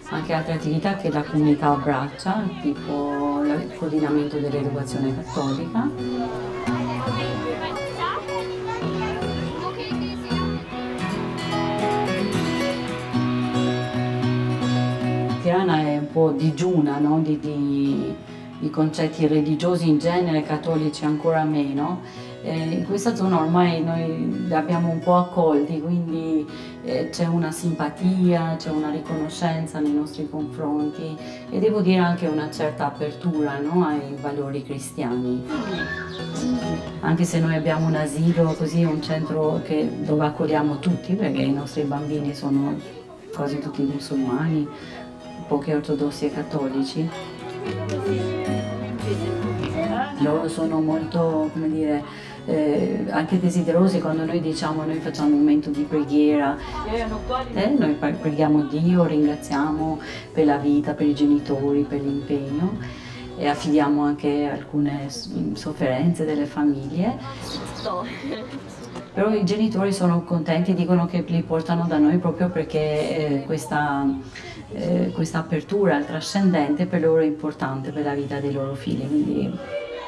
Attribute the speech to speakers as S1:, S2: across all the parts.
S1: anche altre attività che la comunità abbraccia, tipo il coordinamento dell'educazione cattolica. Tirana è un po' digiuna, no? di concetti religiosi in genere, cattolici ancora meno. In questa zona ormai noi li abbiamo un po' accolti, quindi c'è una simpatia, c'è una riconoscenza nei nostri confronti e devo dire anche una certa apertura, no? ai valori cristiani. Anche se noi abbiamo un asilo, così, un centro dove accogliamo tutti, perché i nostri bambini sono quasi tutti musulmani, pochi ortodossi e cattolici. Loro sono molto, come dire, anche desiderosi quando noi diciamo noi facciamo un momento di preghiera, noi preghiamo Dio, ringraziamo per la vita, per i genitori, per l'impegno e affidiamo anche alcune sofferenze delle famiglie. Però i genitori sono contenti, dicono che li portano da noi proprio perché questa apertura al trascendente per loro è importante per la vita dei loro figli. Quindi,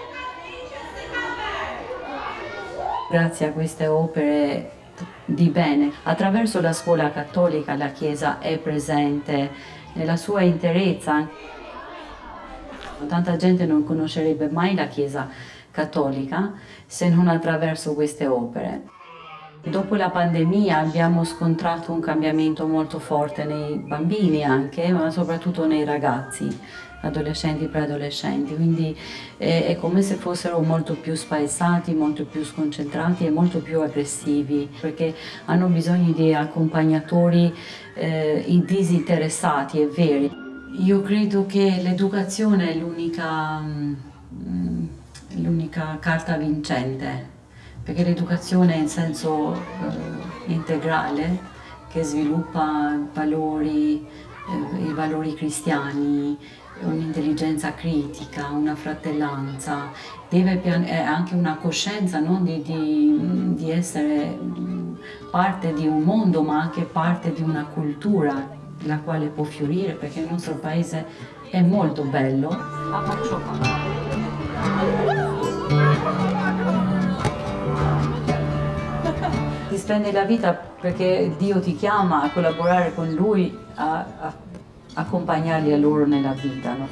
S1: grazie a queste opere di bene, attraverso la scuola cattolica la Chiesa è presente nella sua interezza. Tanta gente non conoscerebbe mai la Chiesa cattolica se non attraverso queste opere. Dopo la pandemia abbiamo scontrato un cambiamento molto forte nei bambini anche, ma soprattutto nei ragazzi, adolescenti e preadolescenti, quindi è come se fossero molto più spaesati, molto più sconcentrati e molto più aggressivi, perché hanno bisogno di accompagnatori disinteressati e veri. Io credo che l'educazione è l'unica carta vincente, perché l'educazione è in senso integrale, che sviluppa i valori cristiani, un'intelligenza critica, una fratellanza, anche una coscienza, no? di essere parte di un mondo, ma anche parte di una cultura la quale può fiorire, perché il nostro paese è molto bello. Ti spendi la vita perché Dio ti chiama a collaborare con Lui, a accompagnarli a loro nella vita. No?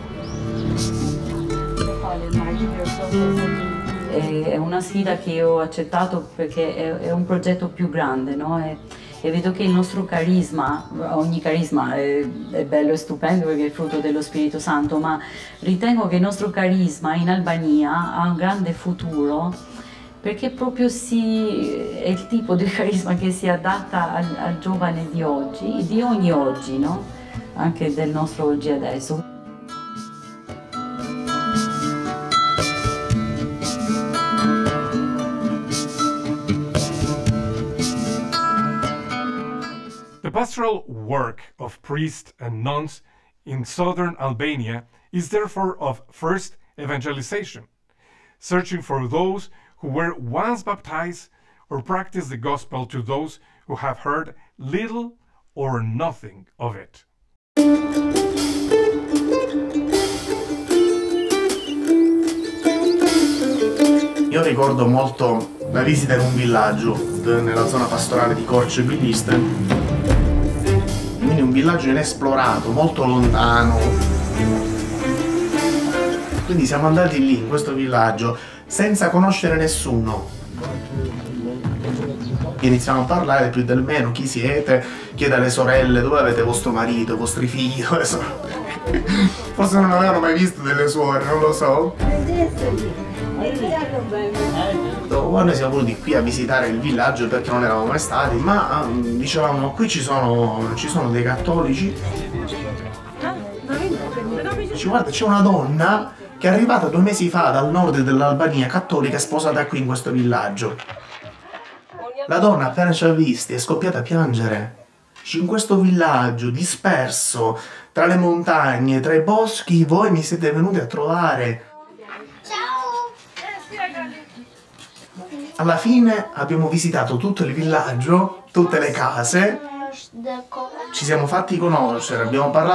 S1: È una sfida che ho accettato perché è un progetto più grande, no? E vedo che il nostro carisma, ogni carisma è bello e stupendo perché è frutto dello Spirito Santo, ma ritengo che il nostro carisma in Albania ha un grande futuro perché proprio è il tipo di carisma che si adatta al giovane di oggi, di ogni oggi, no? Anche del nostro oggi adesso.
S2: The pastoral work of priests and nuns in southern Albania is therefore of first evangelization, searching for those who were once baptized or practice the gospel to those who have heard little or nothing of it.
S3: Io ricordo molto la visita in un villaggio nella zona pastorale di Korçë Bilistë, quindi un villaggio inesplorato, molto lontano. Quindi siamo andati lì, in questo villaggio, senza conoscere nessuno. Iniziamo a parlare del più del meno, chi siete, chiede alle sorelle dove avete vostro marito, i vostri figli, dove sono. Forse non avevano mai visto delle suore, non lo so. Noi siamo venuti qui a visitare il villaggio perché non eravamo mai stati, ma dicevamo qui ci sono dei cattolici. Dice, guarda, c'è una donna che è arrivata 2 mesi fa dal nord dell'Albania, cattolica, sposata qui in questo villaggio. La donna appena ci ha visti è scoppiata a piangere. In questo villaggio disperso tra le montagne, tra i boschi, voi mi siete venuti a trovare. Alla fine abbiamo visitato tutto il villaggio, tutte le case, ci siamo fatti conoscere, abbiamo parlato